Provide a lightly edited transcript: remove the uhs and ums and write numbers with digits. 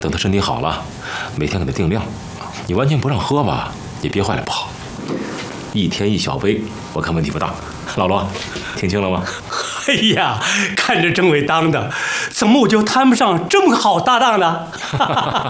等他身体好了，每天给他定量。你完全不让喝吧，也憋坏了不好。1天1小杯，我看问题不大。老罗，听清了吗？ 哎呀，看着政委当的，怎么我就谈不上这么个好搭档呢？